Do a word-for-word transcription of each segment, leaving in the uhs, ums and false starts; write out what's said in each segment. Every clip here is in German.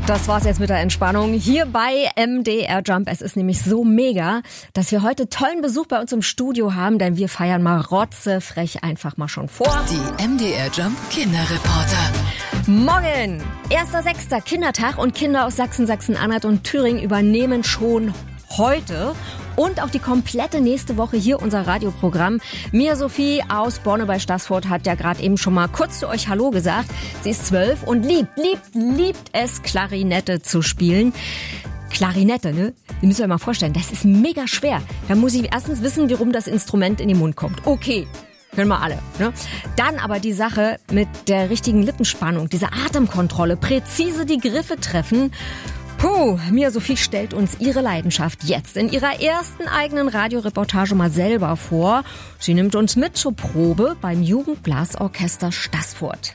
Das war's jetzt mit der Entspannung hier bei M D R Jump. Es ist nämlich so mega, dass wir heute tollen Besuch bei uns im Studio haben, denn wir feiern mal rotzefrech einfach mal schon vor. Die M D R Jump Kinderreporter. Morgen, erster sechster Kindertag und Kinder aus Sachsen, Sachsen-Anhalt und Thüringen übernehmen schon heute und auch die komplette nächste Woche hier unser Radioprogramm. Mia Sophie aus Borne bei Staßfurt hat ja gerade eben schon mal kurz zu euch Hallo gesagt. Sie ist zwölf und liebt, liebt, liebt es, Klarinette zu spielen. Klarinette, ne? Ihr müsst euch mal vorstellen, das ist mega schwer. Da muss ich erstens wissen, warum das Instrument in den Mund kommt. Okay. Können wir alle, ne? Dann aber die Sache mit der richtigen Lippenspannung, diese Atemkontrolle, präzise die Griffe treffen. Puh, Mia Sophie stellt uns ihre Leidenschaft jetzt in ihrer ersten eigenen Radioreportage mal selber vor. Sie nimmt uns mit zur Probe beim Jugendblasorchester Staßfurt.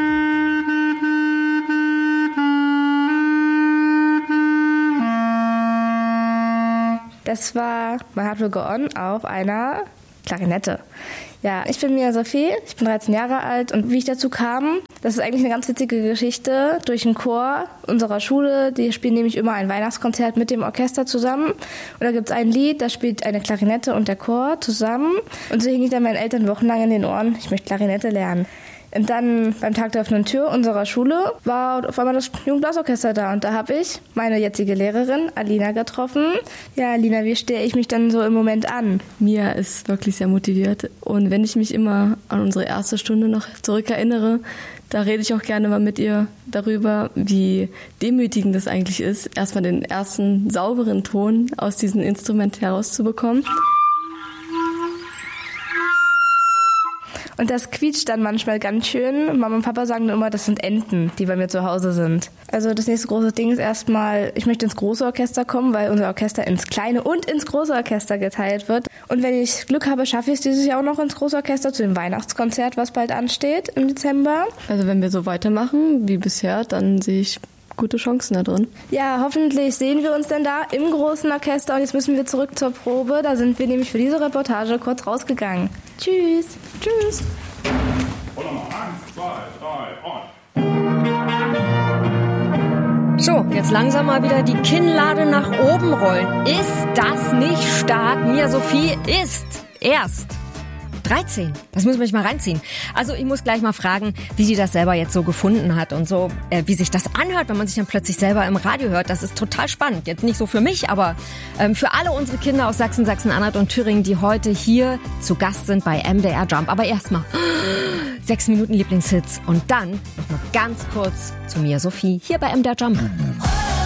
Das war My Heart Will Go On auf einer Klarinette. Ja, ich bin Mia Sophie, ich bin dreizehn Jahre alt und wie ich dazu kam, das ist eigentlich eine ganz witzige Geschichte durch einen Chor unserer Schule. Die spielen nämlich immer ein Weihnachtskonzert mit dem Orchester zusammen. Und da gibt es ein Lied, da spielt eine Klarinette und der Chor zusammen. Und so hing ich dann meinen Eltern wochenlang in den Ohren, ich möchte Klarinette lernen. Und dann beim Tag der offenen Tür unserer Schule war auf einmal das Jugendblasorchester da. Und da habe ich meine jetzige Lehrerin, Alina, getroffen. Ja, Alina, wie stelle ich mich dann so im Moment an? Mia ist wirklich sehr motiviert. Und wenn ich mich immer an unsere erste Stunde noch zurückerinnere, da rede ich auch gerne mal mit ihr darüber, wie demütigend das eigentlich ist, erstmal den ersten sauberen Ton aus diesem Instrument herauszubekommen. Und das quietscht dann manchmal ganz schön. Mama und Papa sagen immer, das sind Enten, die bei mir zu Hause sind. Also das nächste große Ding ist erstmal, ich möchte ins große Orchester kommen, weil unser Orchester ins kleine und ins große Orchester geteilt wird. Und wenn ich Glück habe, schaffe ich es dieses Jahr auch noch ins große Orchester zu dem Weihnachtskonzert, was bald ansteht im Dezember. Also wenn wir so weitermachen wie bisher, dann sehe ich gute Chancen da drin. Ja, hoffentlich sehen wir uns dann da im großen Orchester. Und jetzt müssen wir zurück zur Probe. Da sind wir nämlich für diese Reportage kurz rausgegangen. Tschüss. Tschüss. Und nochmal. Eins, zwei, drei, und. So, jetzt langsam mal wieder die Kinnlade nach oben rollen. Ist das nicht stark? Mia Sophie ist erst dreizehn. Das muss man sich mal reinziehen. Also ich muss gleich mal fragen, wie sie das selber jetzt so gefunden hat und so, äh, wie sich das anhört, wenn man sich dann plötzlich selber im Radio hört. Das ist total spannend. Jetzt nicht so für mich, aber ähm, für alle unsere Kinder aus Sachsen, Sachsen-Anhalt und Thüringen, die heute hier zu Gast sind bei M D R Jump. Aber erstmal sechs Minuten Lieblingshits und dann noch mal ganz kurz zu Mia Sophie hier bei M D R Jump.